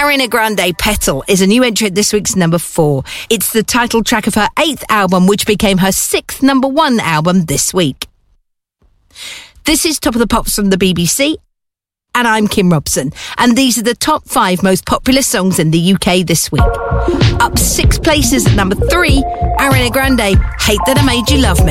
Ariana Grande, Petal, is a new entry at this week's number 4. It's the title track of her 8th album, which became her 6th number 1 album this week. This is Top of the Pops from the BBC, and I'm Kim Robson. And these are the top 5 most popular songs in the UK this week. Up 6 places at number 3, Ariana Grande, Hate That I Made You Love Me.